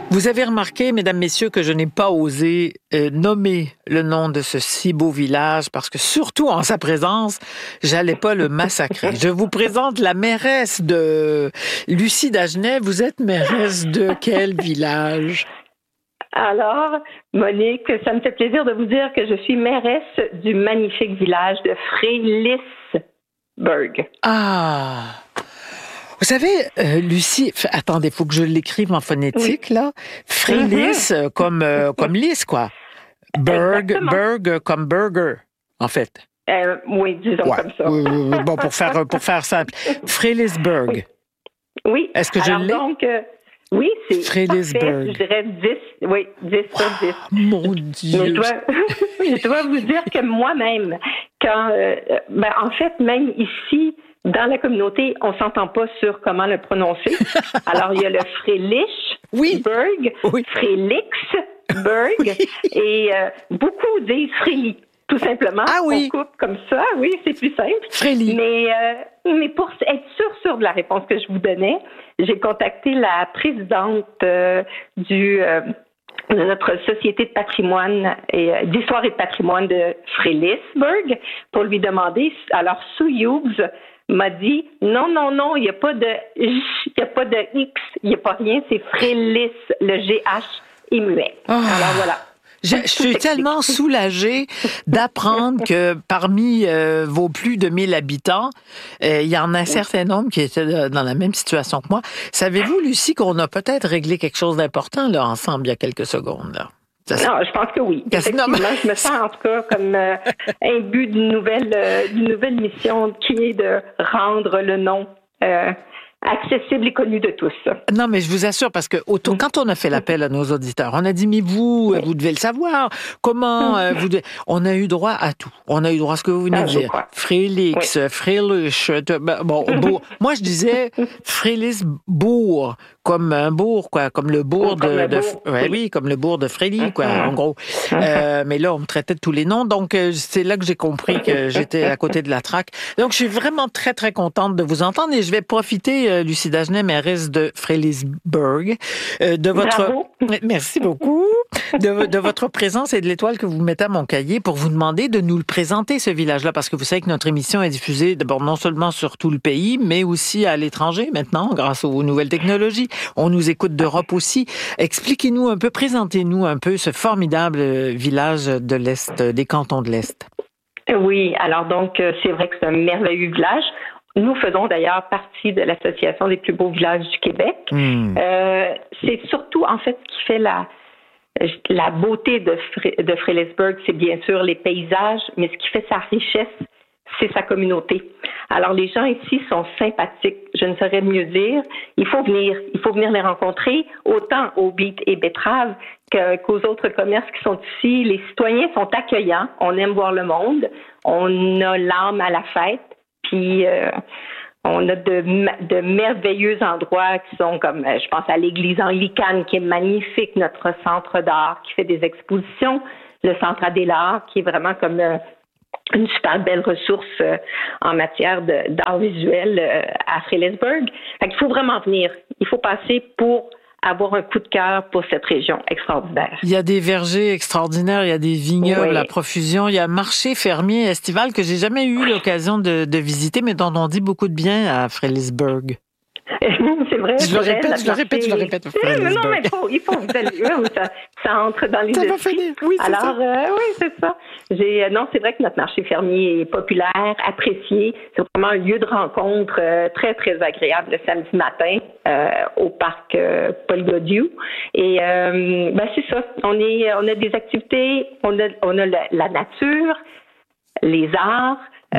Vous avez remarqué, mesdames, messieurs, que je n'ai pas osé nommer le nom de ce si beau village parce que, surtout en sa présence, j'allais pas le massacrer. Je vous présente la mairesse de Lucie Dagenet. Vous êtes mairesse de quel village? Alors, Monique, ça me fait plaisir de vous dire que je suis mairesse du magnifique village de Frélisburg. Ah! Vous savez, Lucie, attendez, il faut que je l'écrive en phonétique, oui. Là. Frélis, comme lys, quoi. Burg comme burger, en fait. Oui, disons comme ça. Bon, pour faire simple. Frélisburg. Oui. Est-ce que je l'ai? Donc, oui, c'est Frélisburg. Parfait. Je dirais 10 sur 10. Mon Dieu! Mais je dois vous dire que moi-même, quand, en fait, même ici, dans la communauté, on s'entend pas sur comment le prononcer. Alors, il y a le Frélichburg, oui. Frélixburg, oui. Et beaucoup disent Frélie, tout simplement. Ah oui. On coupe comme ça, oui, c'est plus simple. Frélie. Mais pour être sûr de la réponse que je vous donnais, j'ai contacté la présidente de notre société de patrimoine et d'histoire et de patrimoine de Frélisburg pour lui demander. Alors, Sue Hughes m'a dit non, il n'y a pas de X, il n'y a pas rien, c'est Frélis, le GH est muet. Oh. Alors voilà. Je suis tellement soulagée d'apprendre que parmi vos plus de 1000 habitants, il y en a un certain nombre qui étaient dans la même situation que moi. Savez-vous, Lucie, qu'on a peut-être réglé quelque chose d'important là ensemble il y a quelques secondes là? Non, je pense que oui. Effectivement, je me sens en tout cas comme imbu d'une nouvelle mission qui est de rendre le nom accessible et connu de tous. Non, mais je vous assure, parce que quand on a fait l'appel à nos auditeurs, on a dit, mais vous devez le savoir. Comment vous devez... On a eu droit à tout. On a eu droit à ce que vous venez de dire. Frélix, Fréluche. Bon, moi, je disais Frélisbourg, comme un bourg, quoi, comme le bourg comme le bourg de Frélie, quoi, en gros. Mais là, on me traitait de tous les noms, donc c'est là que j'ai compris que j'étais à côté de la traque. Donc, je suis vraiment très, très contente de vous entendre et je vais profiter, Lucie Dagenet, mairesse de Frélisburg, de votre... Bravo. Merci beaucoup. De votre présence et de l'étoile que vous mettez à mon cahier pour vous demander de nous le présenter, ce village-là, parce que vous savez que notre émission est diffusée d'abord non seulement sur tout le pays, mais aussi à l'étranger maintenant, grâce aux nouvelles technologies. On nous écoute d'Europe aussi. Expliquez-nous un peu, présentez-nous un peu ce formidable village de l'Est, des cantons de l'Est. Oui, alors donc, c'est vrai que c'est un merveilleux village. Nous faisons d'ailleurs partie de l'Association des plus beaux villages du Québec. C'est surtout, en fait, ce qui fait la beauté de Frélisburg, c'est bien sûr les paysages, mais ce qui fait sa richesse, c'est sa communauté. Alors, les gens ici sont sympathiques, je ne saurais mieux dire. Il faut venir les rencontrer, autant au Beet et Betteraves qu'aux autres commerces qui sont ici. Les citoyens sont accueillants, on aime voir le monde, on a l'âme à la fête, puis on a de merveilleux endroits qui sont comme, je pense à l'église anglicane qui est magnifique, notre centre d'art qui fait des expositions, le centre Adélard qui est vraiment comme une super belle ressource en matière d'art visuel à Frélisburg. Fait qu'il faut vraiment venir. Il faut passer pour avoir un coup de cœur pour cette région extraordinaire. Il y a des vergers extraordinaires, il y a des vignobles à profusion, il y a un marché fermier estival que j'ai jamais eu l'occasion de visiter, mais dont on dit beaucoup de bien à Frélisburg. C'est vrai. Je le répète. Non, mais il faut vous aller. Ça entre dans les esprits. Oui, c'est alors, ça. Oui, c'est ça. Non, c'est vrai que notre marché fermier est populaire, apprécié. C'est vraiment un lieu de rencontre très, très agréable le samedi matin au parc Paul Godieu. Et c'est ça. On a des activités, on a la nature, les arts,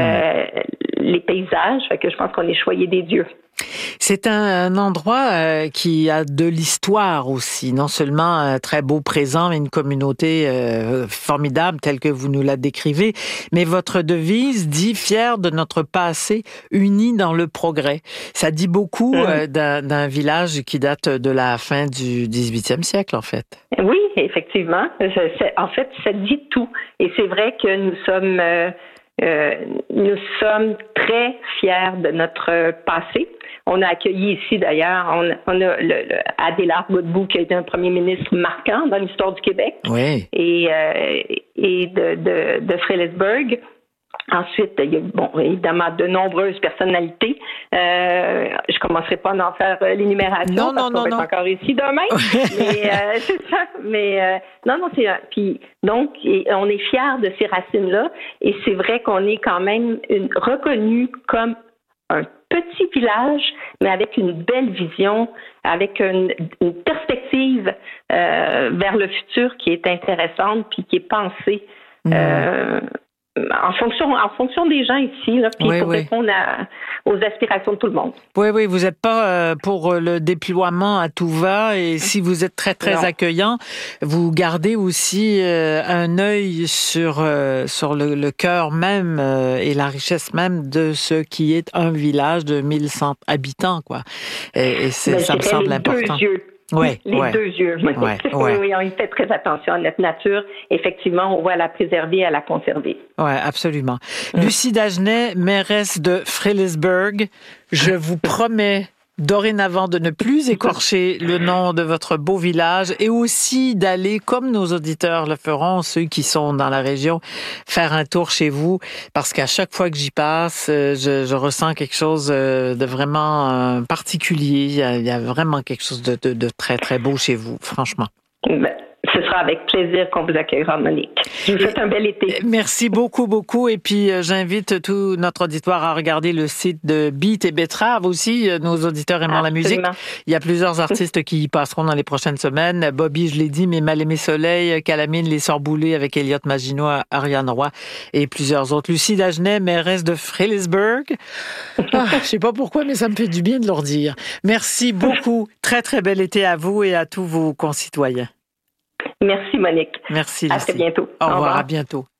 les paysages. Fait que je pense qu'on est choyé des dieux. C'est un endroit qui a de l'histoire aussi, non seulement un très beau présent, mais une communauté formidable telle que vous nous la décrivez, mais votre devise dit « Fier de notre passé, unis dans le progrès ». Ça dit beaucoup d'un village qui date de la fin du 18e siècle, en fait. Oui, effectivement. En fait, ça dit tout. Et c'est vrai que nous sommes très fiers de notre passé. On a accueilli ici, d'ailleurs, on a Adélard Godbout, qui a été un premier ministre marquant dans l'histoire du Québec. Oui. Et de Frélesburg. Ensuite, il y a, évidemment, de nombreuses personnalités. Je commencerai pas à en faire l'énumération parce qu'on va être encore ici demain. Mais c'est ça. Mais c'est. Puis donc, on est fiers de ces racines-là, et c'est vrai qu'on est quand même reconnu comme un petit village, mais avec une belle vision, avec une perspective vers le futur qui est intéressante, puis qui est pensée. En fonction des gens ici, là, puis pour répondre aux aspirations de tout le monde. Oui, vous n'êtes pas pour le déploiement à tout va, et si vous êtes très, très accueillant, vous gardez aussi un œil sur le cœur même et la richesse même de ce qui est un village de 1100 habitants, quoi. Et ça me semble important. Les deux yeux. Oui, on y fait très attention à notre nature. Effectivement, on va la préserver, à la conserver. Oui, absolument. Lucie Dagenet, mairesse de Frélesburg, je vous promets dorénavant de ne plus écorcher le nom de votre beau village, et aussi d'aller, comme nos auditeurs le feront, ceux qui sont dans la région, faire un tour chez vous, parce qu'à chaque fois que j'y passe, je ressens quelque chose de vraiment particulier. Il y a vraiment quelque chose de très, très beau chez vous, franchement. Ce sera avec plaisir qu'on vous accueillera, Monique. Je vous souhaite un bel été. Merci beaucoup, beaucoup. Et puis, j'invite tout notre auditoire à regarder le site de Beat et Betrave aussi, nos auditeurs aimant la musique. Il y a plusieurs artistes qui y passeront dans les prochaines semaines. Bobby, je l'ai dit, mais Mal-Aimé Soleil, Calamine, Les Sœurs Boulay avec Elliot Maginot, Ariane Roy et plusieurs autres. Lucie Dagenet, mairesse de Frélesburg. Je sais pas pourquoi, mais ça me fait du bien de leur dire. Merci beaucoup. Très, très bel été à vous et à tous vos concitoyens. Merci, Monique. Merci, Lucie. À très bientôt. Au revoir, à bientôt.